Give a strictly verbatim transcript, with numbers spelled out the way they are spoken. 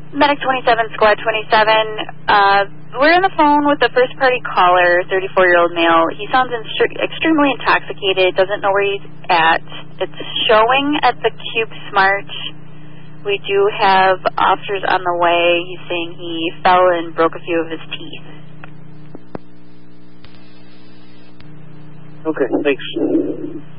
Medic twenty-seven, Squad twenty-seven. Uh, we're on the phone with the first-party caller, thirty-four-year-old male. He sounds instru- extremely intoxicated, doesn't know where he's at. It's showing at the Cube Smart. We do have officers on the way. He's saying he fell and broke a few of his teeth. Okay, thanks.